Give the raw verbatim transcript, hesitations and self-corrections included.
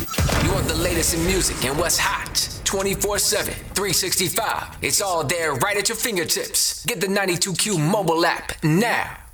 You want the latest in music and what's hot twenty-four seven, three sixty-five. It's all there right at your fingertips. Get the ninety-two Q mobile app now.